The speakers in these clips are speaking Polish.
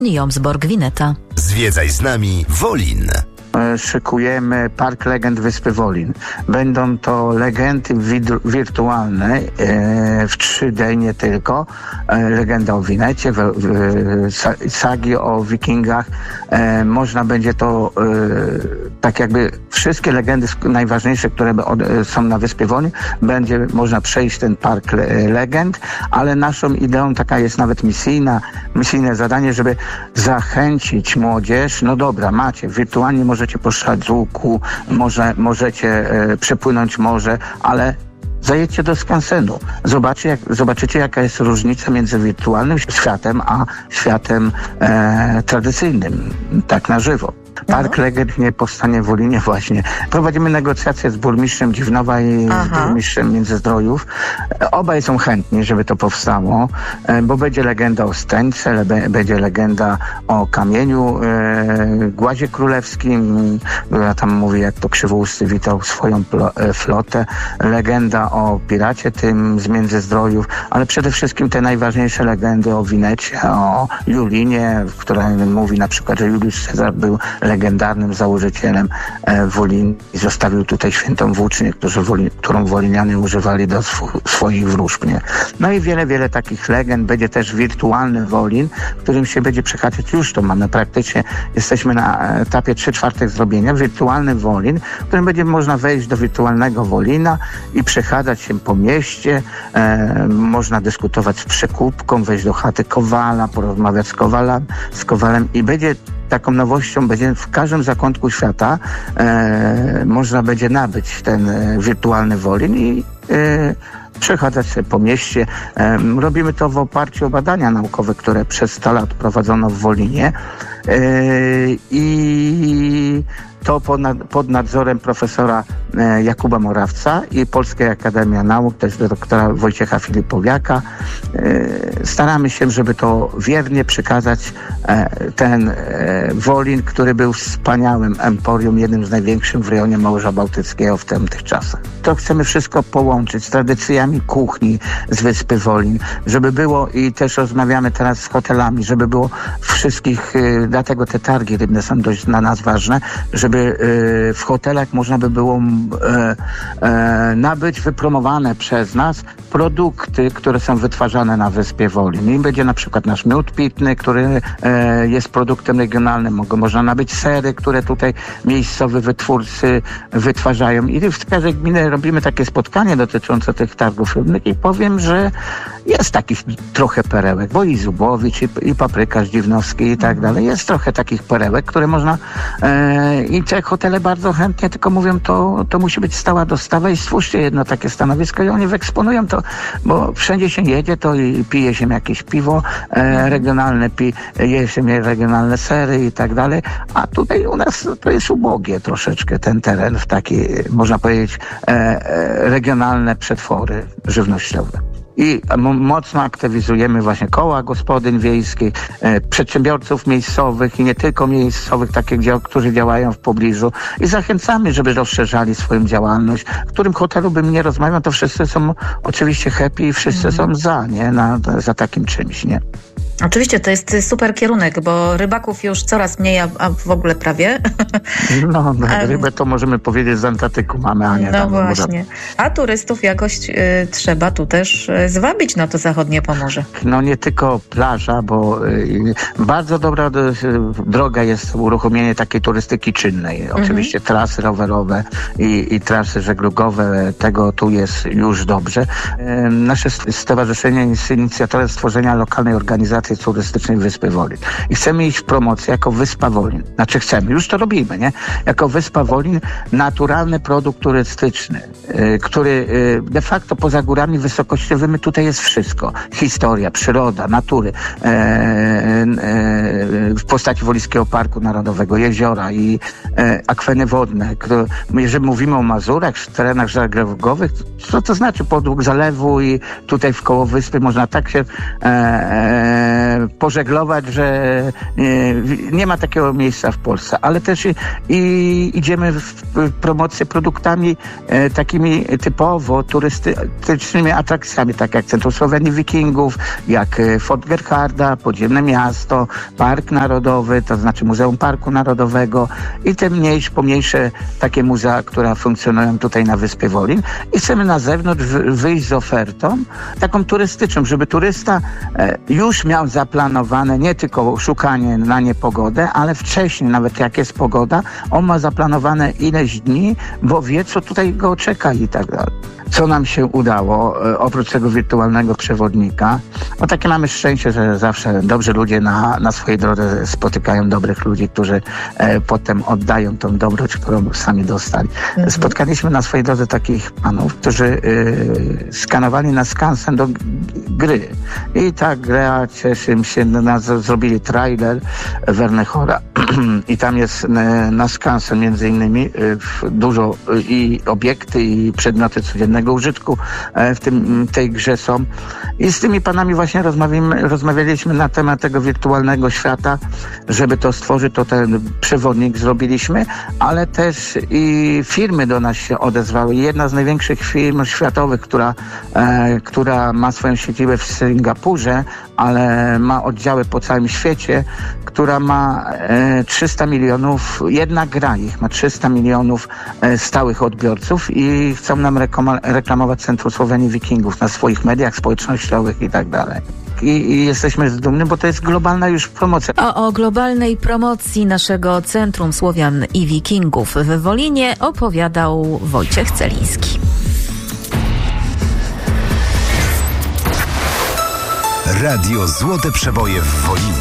Jomsborg Wineta. Zwiedzaj z nami Wolin. Szykujemy Park Legend Wyspy Wolin. Będą to legendy wirtualne w 3D, nie tylko. Legenda o Winecie, sagi o wikingach. Można będzie to tak jakby wszystkie legendy najważniejsze, które są na Wyspie Wolin, będzie można przejść ten Park Legend, ale naszą ideą taka jest nawet misyjne zadanie, żeby zachęcić młodzież. No dobra, macie, wirtualnie możecie poszukać z łuku, możecie przepłynąć morze, ale zajedźcie do skansenu. Zobaczycie, jaka jest różnica między wirtualnym światem, a światem tradycyjnym, tak na żywo. Park Legend nie powstanie w Wolinie właśnie. Prowadzimy negocjacje z burmistrzem Dziwnowa i z burmistrzem Międzyzdrojów. Obaj są chętni, żeby to powstało, bo będzie legenda o Steńce, będzie legenda o kamieniu, Głazie Królewskim, która tam mówi, jak to Krzywousty witał swoją flotę, legenda o piracie tym z Międzyzdrojów, ale przede wszystkim te najważniejsze legendy o Winecie, o Julinie, która mówi na przykład, że Juliusz Cezar był legendarnym założycielem Wolin i zostawił tutaj świętą włócznię, którą wolinianie używali do swoich wróżb. Nie? No i wiele takich legend. Będzie też wirtualny Wolin, w którym się będzie przekraczać. Już to mamy praktycznie. Jesteśmy na etapie 3/4 zrobienia. Wirtualny Wolin, w którym będzie można wejść do wirtualnego Wolina i przechadzać się po mieście. Można dyskutować z przekupką, wejść do chaty Kowala, porozmawiać z Kowalem i będzie taką nowością, będzie w każdym zakątku świata można będzie nabyć ten wirtualny Wolin i przechadzać się po mieście. Robimy to w oparciu o badania naukowe, które przez 100 lat prowadzono w Wolinie i to pod nadzorem profesora Jakuba Morawca i Polskiej Akademii Nauk, też doktora Wojciecha Filipowiaka. Staramy się, żeby to wiernie przekazać ten Wolin, który był wspaniałym emporium, jednym z największych w rejonie Morza Bałtyckiego w tamtych czasach. To chcemy wszystko połączyć z tradycjami kuchni z Wyspy Wolin, żeby było, i też rozmawiamy teraz z hotelami, żeby było wszystkich, dlatego te targi rybne są dość dla nas ważne, żeby w hotelach można by było nabyć wypromowane przez nas produkty, które są wytwarzane na Wyspie Wolin. I będzie na przykład nasz miód pitny, który jest produktem regionalnym. Można nabyć sery, które tutaj miejscowi wytwórcy wytwarzają. I w każdej gminie robimy takie spotkanie dotyczące tych targów rybnych i powiem, że jest takich trochę perełek, bo i Zubowicz, i Paprykarz Dziwnowski i tak dalej. Jest trochę takich perełek, które można i te hotele bardzo chętnie, tylko mówią, to musi być stała dostawa i stwórzcie jedno takie stanowisko i oni wyeksponują to, bo wszędzie się jedzie, to i pije się jakieś piwo regionalne, je się regionalne sery i tak dalej, a tutaj u nas to jest ubogie troszeczkę ten teren w taki, można powiedzieć, regionalne przetwory żywnościowe. I mocno aktywizujemy właśnie koła gospodyń wiejskich, przedsiębiorców miejscowych i nie tylko miejscowych, którzy działają w pobliżu i zachęcamy, żeby rozszerzali swoją działalność. W którym hotelu bym nie rozmawiał, to wszyscy są oczywiście happy i wszyscy są za takim czymś, nie? Oczywiście, to jest super kierunek, bo rybaków już coraz mniej, a w ogóle prawie. No, rybę to możemy powiedzieć z Antarktyku mamy, a nie no właśnie. A turystów jakoś trzeba tu też zwabić na to zachodnie Pomorze. No nie tylko plaża, bo bardzo dobra droga jest uruchomienie takiej turystyki czynnej. Oczywiście trasy rowerowe i trasy żeglugowe, tego tu jest już dobrze. Nasze stowarzyszenie jest inicjatorem stworzenia lokalnej organizacji turystycznej Wyspy Wolin. I chcemy iść w promocję jako Wyspa Wolin. Znaczy chcemy, już to robimy, nie? Jako Wyspa Wolin, naturalny produkt turystyczny, który de facto poza górami wysokościowymi tutaj jest wszystko. Historia, przyroda, natury, w postaci Wolińskiego Parku Narodowego, jeziora i akweny wodne. Jeżeli mówimy o Mazurach, terenach żeglugowych, co to znaczy podług zalewu i tutaj wkoło wyspy można tak się pożeglować, że nie ma takiego miejsca w Polsce, ale też i idziemy w promocję produktami takimi typowo turystycznymi atrakcjami, tak jak Centrum Słowenii Wikingów, jak Fort Gerharda, Podziemne Miasto, Park Narodowy, to znaczy Muzeum Parku Narodowego i te pomniejsze takie muzea, które funkcjonują tutaj na Wyspie Wolin. I chcemy na zewnątrz wyjść z ofertą taką turystyczną, żeby turysta już miał zaplanowane nie tylko szukanie na niepogodę, ale wcześniej, nawet jak jest pogoda, on ma zaplanowane ileś dni, bo wie, co tutaj go czeka i tak dalej. Co nam się udało, oprócz tego wirtualnego przewodnika, no takie mamy szczęście, że zawsze dobrzy ludzie na swojej drodze spotykają dobrych ludzi, którzy potem oddają tą dobroć, którą sami dostali. Spotkaliśmy na swojej drodze takich panów, którzy skanowali na skansen do gry. I ta gra, cieszę się, zrobili trailer Wernechora i tam jest na skansen między innymi dużo i obiekty, i przedmioty codziennego użytku w tej grze są. I z tymi panami właśnie rozmawialiśmy na temat tego wirtualnego świata, żeby to stworzyć, to ten przewodnik zrobiliśmy, ale też i firmy do nas się odezwały. Jedna z największych firm światowych, która ma swoją siedzibę w Singapurze, ale ma oddziały po całym świecie, która ma 300 milionów, jedna gra ich ma 300 milionów stałych odbiorców i chcą nam reklamować Centrum Słowenii Wikingów na swoich mediach społecznościowych i tak dalej. I jesteśmy zdumni, bo to jest globalna już promocja. O globalnej promocji naszego Centrum Słowian i Wikingów w Wolinie opowiadał Wojciech Celiński. Radio Złote Przeboje w Wolinie.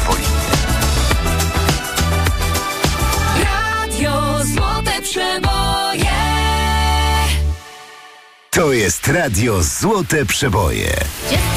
Radio Złote Przeboje. To jest Radio Złote Przeboje.